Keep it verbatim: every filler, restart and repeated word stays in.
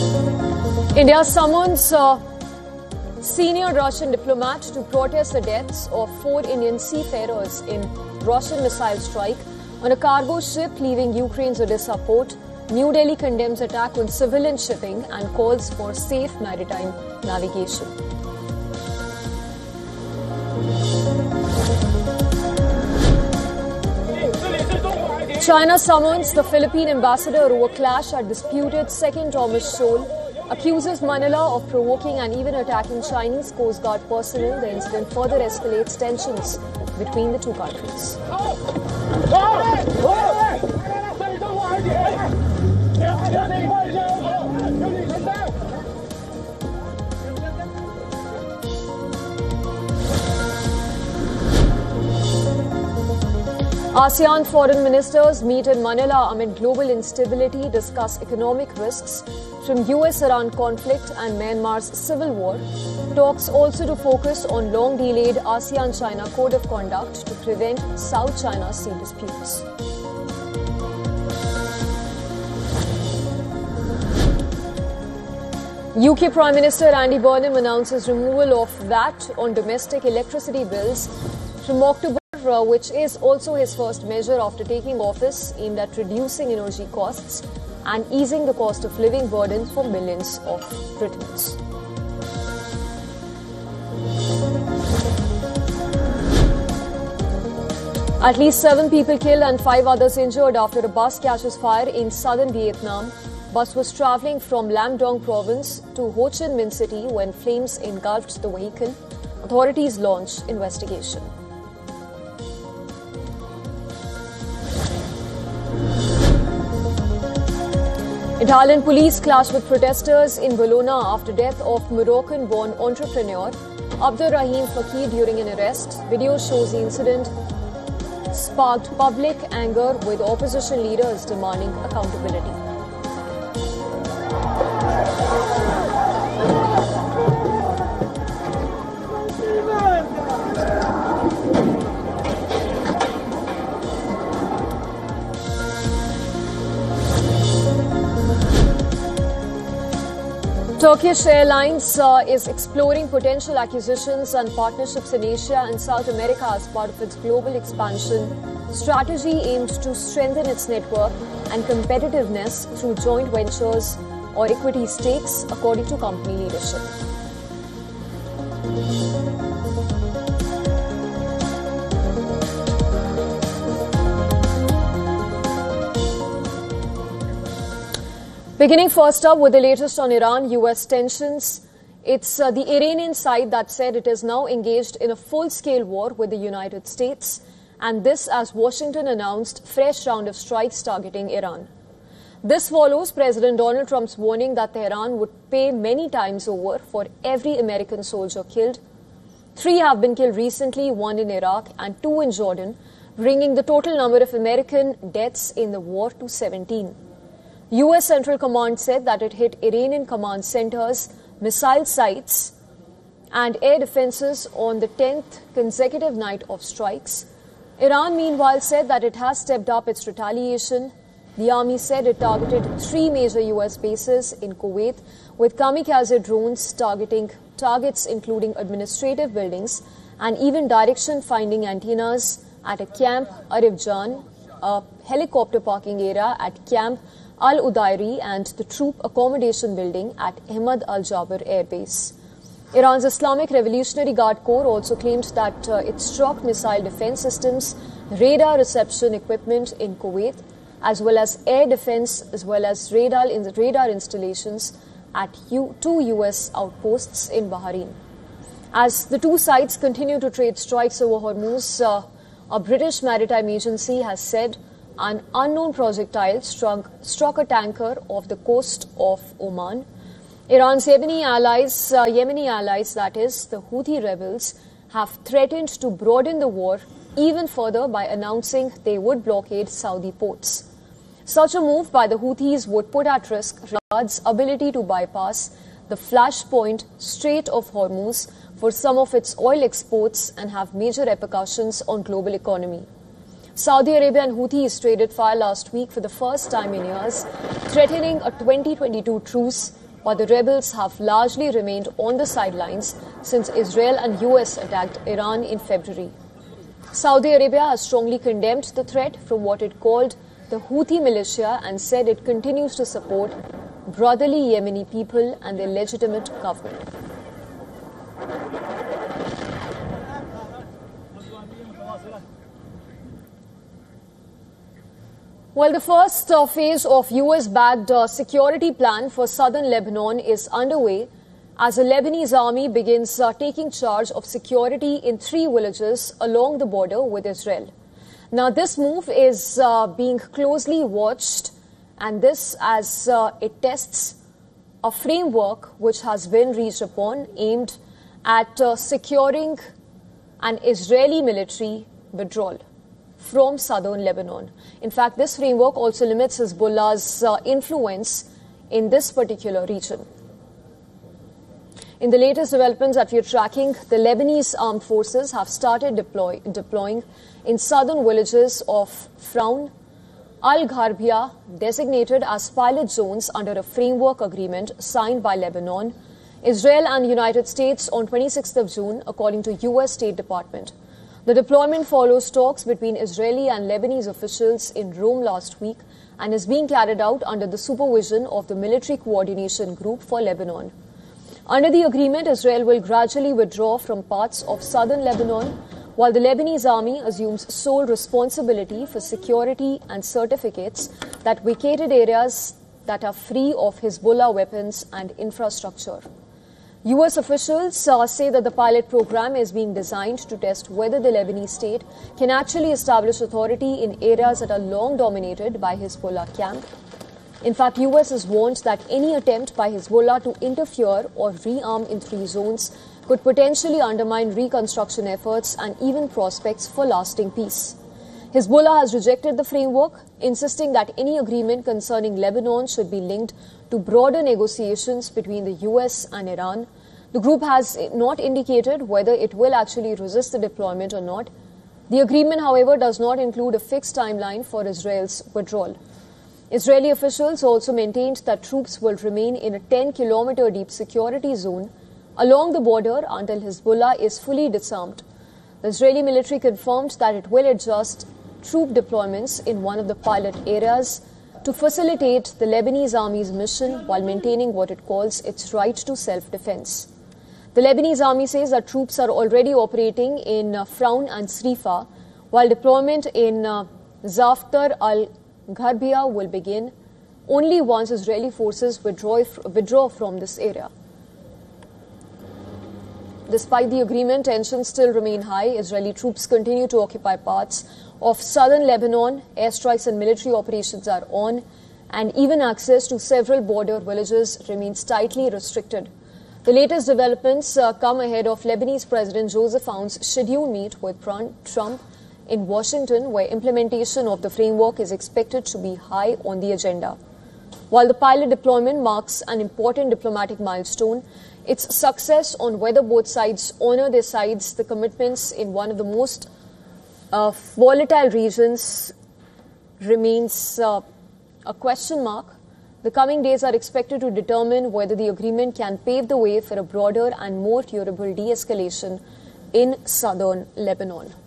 India summons a senior Russian diplomat to protest the deaths of four Indian seafarers in Russian missile strike on a cargo ship leaving Ukraine's Odessa port. New Delhi condemns attack on civilian shipping and calls for safe maritime navigation. China summons the Philippine ambassador over clash at disputed Second Thomas Shoal, accuses Manila of provoking and even attacking Chinese Coast Guard personnel. The incident further escalates tensions between the two countries. ASEAN foreign ministers meet in Manila amid global instability, discuss economic risks from U S Iran conflict and Myanmar's civil war. Talks also to focus on long-delayed ASEAN-China Code of Conduct to prevent South China Sea disputes. U K Prime Minister Andy Burnham announces removal of V A T on domestic electricity bills from October, uh, which is also his first measure after taking office aimed at reducing energy costs and easing the cost of living burden for millions of Britons. At least seven people killed and five others injured after a bus catches fire in southern Vietnam. Bus was travelling from Lam Dong province to Ho Chi Minh City when flames engulfed the vehicle. Authorities launched investigation. Italian police clashed with protesters in Bologna after death of Moroccan-born entrepreneur Abdur Rahim Fakir during an arrest. Video shows the incident sparked public anger with opposition leaders demanding accountability. Turkish Airlines uh, is exploring potential acquisitions and partnerships in Asia and South America as part of its global expansion strategy aimed to strengthen its network and competitiveness through joint ventures or equity stakes, according to company leadership. Beginning first up with the latest on Iran, U S tensions. It's uh, the Iranian side that said it is now engaged in a full-scale war with the United States, and this as Washington announced fresh round of strikes targeting Iran. This follows President Donald Trump's warning that Tehran would pay many times over for every American soldier killed. Three have been killed recently, one in Iraq and two in Jordan, bringing the total number of American deaths in the war to seventeen. U S Central Command said that it hit Iranian command centers, missile sites, and air defenses on the tenth consecutive night of strikes. Iran, meanwhile, said that it has stepped up its retaliation. The army said it targeted three major U S bases in Kuwait, with kamikaze drones targeting targets including administrative buildings and even direction-finding antennas at a Camp Arifjan, a helicopter parking area at Camp Al-Udairi, and the troop accommodation building at Ahmad Al-Jaber Air Base. Iran's Islamic Revolutionary Guard Corps also claimed that uh, it struck missile defense systems, radar reception equipment in Kuwait, as well as air defense, as well as radar, in the radar installations at U- two U S outposts in Bahrain. As the two sides continue to trade strikes over Hormuz, uh, a British maritime agency has said an unknown projectile struck, struck a tanker off the coast of Oman. Iran's Yemeni allies, uh, Yemeni allies, that is, the Houthi rebels, have threatened to broaden the war even further by announcing they would blockade Saudi ports. Such a move by the Houthis would put at risk Riyadh's ability to bypass the flashpoint Strait of Hormuz for some of its oil exports and have major repercussions on global economy. Saudi Arabia and Houthis traded fire last week for the first time in years, threatening a twenty twenty-two truce but the rebels have largely remained on the sidelines since Israel and U S attacked Iran in February. Saudi Arabia has strongly condemned the threat from what it called the Houthi militia and said it continues to support brotherly Yemeni people and their legitimate government. Well, the first uh, phase of U S-backed uh, security plan for southern Lebanon is underway as the Lebanese army begins uh, taking charge of security in three villages along the border with Israel. Now, this move is uh, being closely watched, and this as uh, it tests a framework which has been reached upon aimed at uh, securing an Israeli military withdrawal from southern Lebanon. In fact, this framework also limits Hezbollah's uh, influence in this particular region. In the latest developments that we are tracking, the Lebanese armed forces have started deploy, deploying in southern villages of Fraun, Al-Gharbia, designated as pilot zones under a framework agreement signed by Lebanon, Israel and the United States on twenty-sixth of June, according to U S State Department. The deployment follows talks between Israeli and Lebanese officials in Rome last week and is being carried out under the supervision of the Military Coordination Group for Lebanon. Under the agreement, Israel will gradually withdraw from parts of southern Lebanon, while the Lebanese army assumes sole responsibility for security and certificates that vacated areas that are free of Hezbollah weapons and infrastructure. U S officials uh, say that the pilot program is being designed to test whether the Lebanese state can actually establish authority in areas that are long dominated by Hezbollah camp. In fact, U S has warned that any attempt by Hezbollah to interfere or rearm in three zones could potentially undermine reconstruction efforts and even prospects for lasting peace. Hezbollah has rejected the framework, insisting that any agreement concerning Lebanon should be linked to broader negotiations between the U S and Iran. The group has not indicated whether it will actually resist the deployment or not. The agreement, however, does not include a fixed timeline for Israel's withdrawal. Israeli officials also maintained that troops will remain in a ten kilometer deep security zone along the border until Hezbollah is fully disarmed. The Israeli military confirmed that it will adjust troop deployments in one of the pilot areas to facilitate the Lebanese army's mission while maintaining what it calls its right to self-defense. The Lebanese army says that troops are already operating in uh, Fraun and Srifa, while deployment in uh, Zaftar al-Gharbia will begin only once Israeli forces withdraw, withdraw from this area. Despite the agreement, tensions still remain high. Israeli troops continue to occupy parts of southern Lebanon. Airstrikes and military operations are on, and even access to several border villages remains tightly restricted. The latest developments uh, come ahead of Lebanese President Joseph Aoun's scheduled meet with Trump in Washington, where implementation of the framework is expected to be high on the agenda. While the pilot deployment marks an important diplomatic milestone, its success on whether both sides honor their sides, the commitments in one of the most uh, volatile regions remains uh, a question mark. The coming days are expected to determine whether the agreement can pave the way for a broader and more durable de-escalation in southern Lebanon.